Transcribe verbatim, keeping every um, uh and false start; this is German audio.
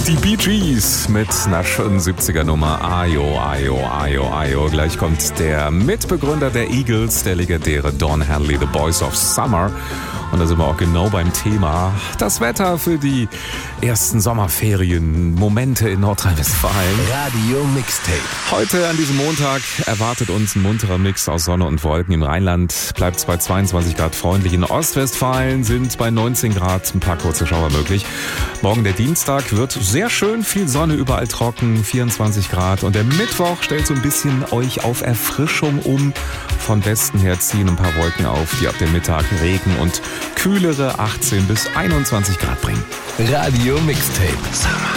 Die Bee Gees mit einer schönen siebziger-Nummer. Ayo, ayo, ayo, ayo. Gleich kommt der Mitbegründer der Eagles, der legendäre Don Henley, The Boys of Summer. Und da sind wir auch genau beim Thema. Das Wetter für die ersten Sommerferien, Momente in Nordrhein-Westfalen. Radio Mixtape. Heute an diesem Montag erwartet uns ein munterer Mix aus Sonne und Wolken. Im Rheinland bleibt es bei zweiundzwanzig Grad freundlich. In Ostwestfalen sind bei neunzehn Grad ein paar kurze Schauer möglich. Morgen der Dienstag wird sehr schön, viel Sonne, überall trocken, vierundzwanzig Grad. Und der Mittwoch stellt so ein bisschen euch auf Erfrischung um. Von Westen her ziehen ein paar Wolken auf, die ab dem Mittag Regen und kühlere achtzehn bis einundzwanzig Grad bringen. Radio Mixtape. Summer.